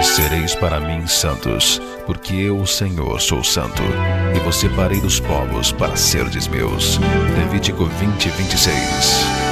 Sereis para mim santos, porque eu, o Senhor, sou santo, e vos separei dos povos para serdes meus. Levítico 20:26.